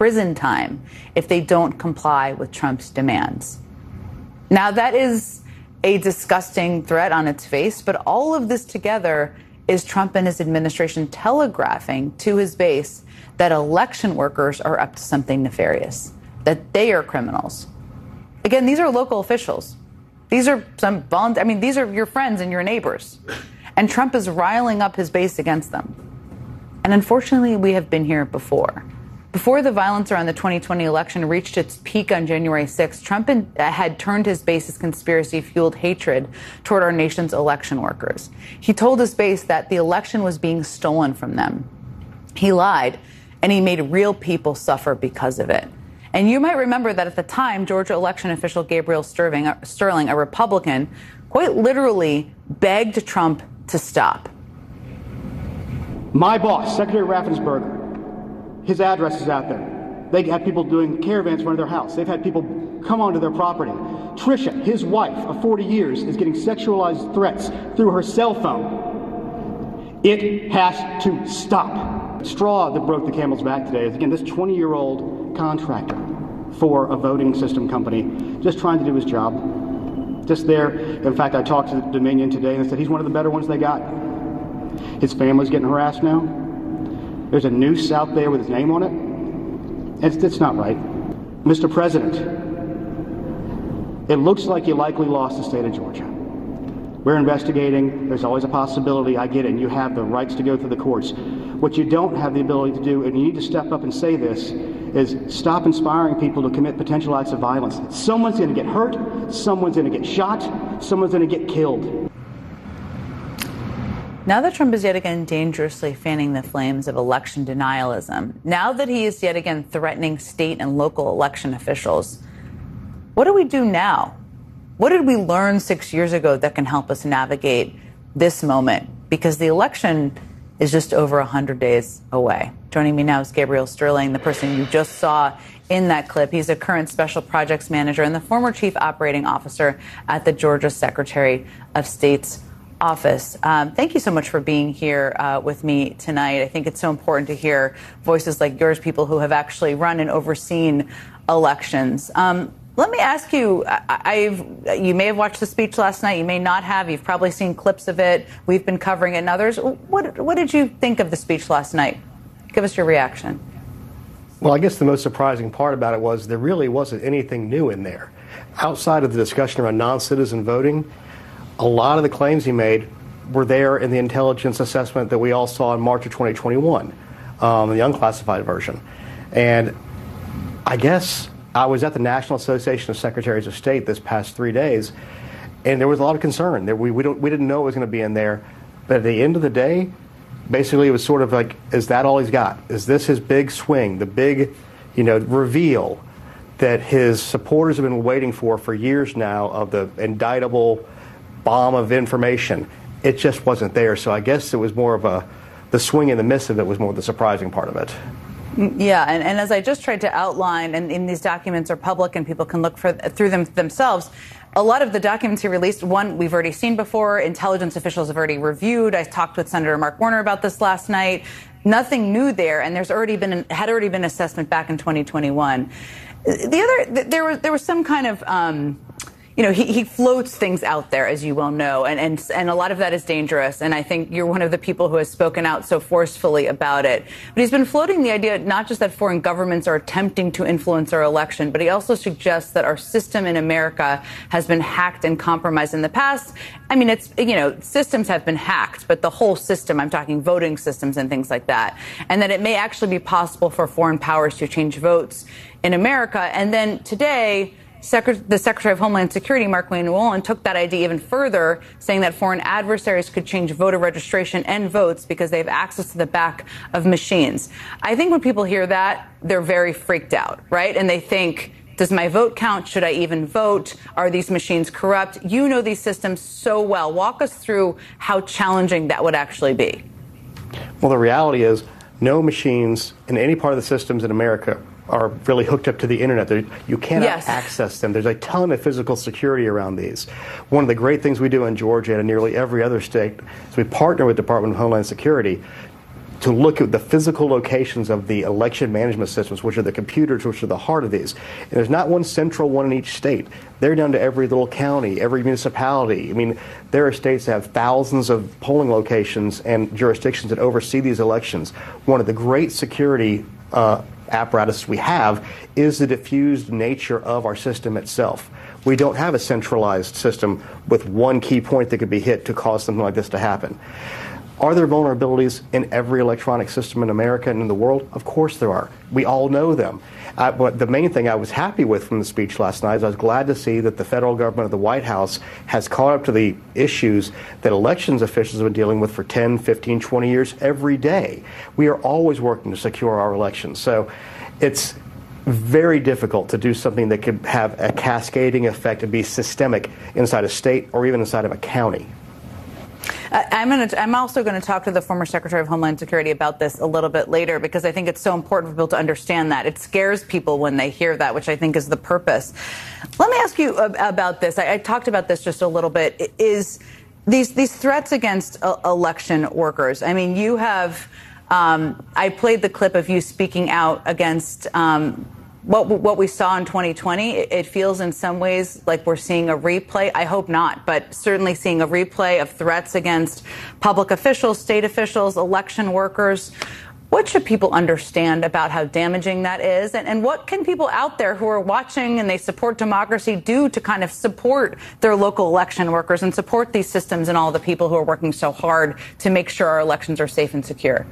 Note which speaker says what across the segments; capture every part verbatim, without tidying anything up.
Speaker 1: prison time if they don't comply with Trump's demands. Now, that is a disgusting threat on its face, but all of this together is Trump and his administration telegraphing to his base that election workers are up to something nefarious, that they are criminals. Again, these are local officials. These are some volunteer, I mean, these are your friends and your neighbors. And Trump is riling up his base against them. And unfortunately, we have been here before. Before the violence around the twenty twenty election reached its peak on January sixth, Trump had turned his base's conspiracy-fueled hatred toward our nation's election workers. He told his base that the election was being stolen from them. He lied, and he made real people suffer because of it. And you might remember that at the time, Georgia election official Gabriel Sterling, Sterling, a Republican, quite literally begged Trump to stop.
Speaker 2: My boss, Secretary Raffensperger, his address is out there. They have people doing caravans in front of their house. They've had people come onto their property. Tricia, his wife of forty years, is getting sexualized threats through her cell phone. It has to stop. The straw that broke the camel's back today is, again, this twenty-year-old contractor for a voting system company just trying to do his job. Just there. In fact, I talked to Dominion today and they said he's one of the better ones they got. His family's getting harassed now. There's a noose out there with his name on it. It's, it's not right. Mister President, it looks like you likely lost the state of Georgia. We're investigating. There's always a possibility. I get it. And you have the rights to go through the courts. What you don't have the ability to do, and you need to step up and say this, is stop inspiring people to commit potential acts of violence. Someone's going to get hurt. Someone's going to get shot. Someone's going to get killed.
Speaker 1: Now that Trump is yet again dangerously fanning the flames of election denialism, now that he is yet again threatening state and local election officials, what do we do now? What did we learn six years ago that can help us navigate this moment? Because the election is just over one hundred days away. Joining me now is Gabriel Sterling, the person you just saw in that clip. He's a current special projects manager and the former chief operating officer at the Georgia Secretary of State's office. Um, thank you so much for being here uh, with me tonight. I think it's so important to hear voices like yours, people who have actually run and overseen elections. Um, let me ask you, I've, you may have watched the speech last night. You may not have. You've probably seen clips of it. We've been covering it and others. What, what did you think of the speech last night? Give us your reaction.
Speaker 3: Well, I guess the most surprising part about it was there really wasn't anything new in there. Outside of the discussion around non-citizen voting, a lot of the claims he made were there in the intelligence assessment that we all saw in March of twenty twenty-one, um, the unclassified version. And I guess I was at the National Association of Secretaries of State this past three days, and there was a lot of concern. That we, we, don't, we didn't know it was going to be in there. But at the end of the day, basically it was sort of like, is that all he's got? Is this his big swing, the big, you know, reveal that his supporters have been waiting for for years now of the indictable bomb of information? It just wasn't there. So I guess it was more of a, the swing and the miss of it was more the surprising part of it.
Speaker 1: Yeah, and, and as I just tried to outline, and, and these documents are public and people can look for, through them themselves, a lot of the documents he released, one, we've already seen before, intelligence officials have already reviewed. I talked with Senator Mark Warner about this last night. Nothing new there, and there's already been, had already been assessment back in twenty twenty-one. The other, there was, there was some kind of, um, you know, he, he floats things out there, as you well know, and, and and a lot of that is dangerous. And I think you're one of the people who has spoken out so forcefully about it. But he's been floating the idea not just that foreign governments are attempting to influence our election, but he also suggests that our system in America has been hacked and compromised in the past. I mean, it's, you know, systems have been hacked, but the whole system, I'm talking voting systems and things like that, and that it may actually be possible for foreign powers to change votes in America. And then today, Secret- the Secretary of Homeland Security, Mark Wayne Wallen, took that idea even further, saying that foreign adversaries could change voter registration and votes because they have access to the back of machines. I think when people hear that, they're very freaked out, right? And they think, does my vote count? Should I even vote? Are these machines corrupt? You know these systems so well. Walk us through how challenging that would actually be.
Speaker 3: Well, the reality is no machines in any part of the systems in America are really hooked up to the internet. They're, you cannot
Speaker 1: yes.
Speaker 3: access them. There's a ton of physical security around these. One of the great things we do in Georgia and in nearly every other state is we partner with the Department of Homeland Security to look at the physical locations of the election management systems, which are the computers, which are the heart of these. And there's not one central one in each state. They're down to every little county, every municipality. I mean, there are states that have thousands of polling locations and jurisdictions that oversee these elections. One of the great security uh, apparatus we have is the diffused nature of our system itself. We don't have a centralized system with one key point that could be hit to cause something like this to happen. Are there vulnerabilities in every electronic system in America and in the world? Of course there are. We all know them. Uh, but the main thing I was happy with from the speech last night is I was glad to see that the federal government of the White House has caught up to the issues that elections officials have been dealing with for ten, fifteen, twenty years every day. We are always working to secure our elections. So it's very difficult to do something that could have a cascading effect and be systemic inside a state or even inside of a county.
Speaker 1: I'm going to. I'm also going to talk to the former Secretary of Homeland Security about this a little bit later, because I think it's so important for people to understand that. It scares people when they hear that, which I think is the purpose. Let me ask you about this. I, I talked about this just a little bit. Is these these threats against uh, election workers? I mean, you have. Um, I played the clip of you speaking out against. Um, What what we saw in twenty twenty, it feels in some ways like we're seeing a replay. I hope not, but certainly seeing a replay of threats against public officials, state officials, election workers. What should people understand about how damaging that is? And, and what can people out there who are watching and they support democracy do to kind of support their local election workers and support these systems and all the people who are working so hard to make sure our elections are safe and secure?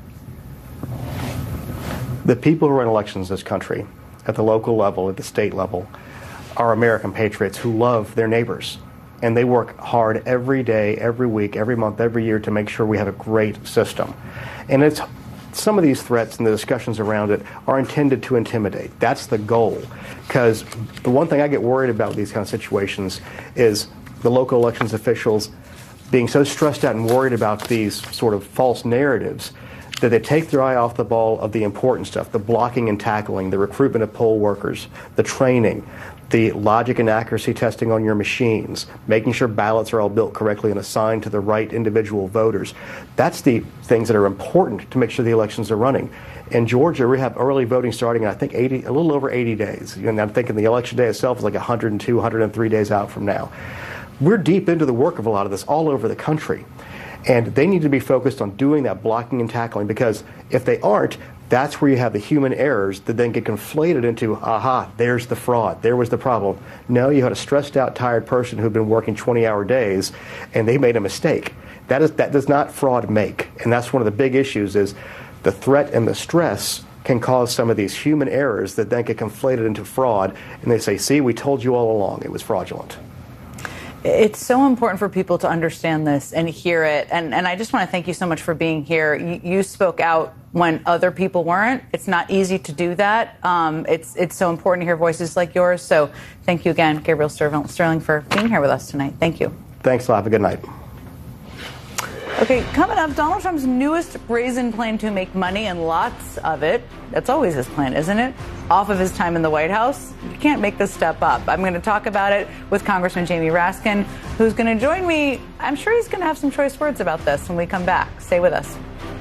Speaker 3: The people who run elections in this country, at the local level, at the state level, are American patriots who love their neighbors. And they work hard every day, every week, every month, every year to make sure we have a great system. And it's some of these threats and the discussions around it are intended to intimidate. That's the goal. Because the one thing I get worried about these kind of situations is the local elections officials being so stressed out and worried about these sort of false narratives that they take their eye off the ball of the important stuff, the blocking and tackling, the recruitment of poll workers, the training, the logic and accuracy testing on your machines, making sure ballots are all built correctly and assigned to the right individual voters. That's the things that are important to make sure the elections are running. In Georgia, we have early voting starting in, I think, eighty, a little over eighty days. And I'm thinking the election day itself is like one hundred two, one hundred three days out from now. We're deep into the work of a lot of this all over the country. And they need to be focused on doing that blocking and tackling, because if they aren't, that's where you have the human errors that then get conflated into, aha, there's the fraud, there was the problem. No, you had a stressed out, tired person who'd been working twenty hour days and they made a mistake. That is, that does not fraud make. And that's one of the big issues is the threat and the stress can cause some of these human errors that then get conflated into fraud. And they say, see, we told you all along it was fraudulent.
Speaker 1: It's so important for people to understand this and hear it. And, and I just want to thank you so much for being here. You, you spoke out when other people weren't. It's not easy to do that. Um, it's it's so important to hear voices like yours. So thank you again, Gabriel Sterling, for being here with us tonight. Thank you.
Speaker 3: Thanks a lot. Have a good night.
Speaker 1: Okay, coming up, Donald Trump's newest brazen plan to make money, and lots of it. That's always his plan, isn't it? Off of his time in the White House. You can't make this step up. I'm going to talk about it with Congressman Jamie Raskin, who's going to join me. I'm sure he's going to have some choice words about this when we come back. Stay with us.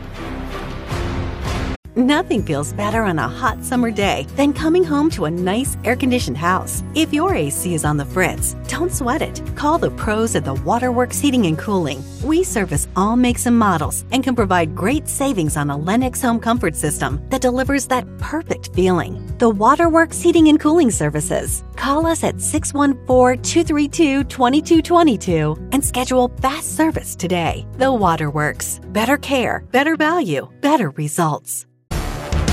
Speaker 4: Nothing feels better on a hot summer day than coming home to a nice air-conditioned house. If your A C is on the fritz, don't sweat it. Call the pros at the Waterworks Heating and Cooling. We service all makes and models and can provide great savings on a Lennox home comfort system that delivers that perfect feeling. The Waterworks Heating and Cooling Services. Call us at six one four, two three two, two two two two and schedule fast service today. The Waterworks. Better care, better value, better results.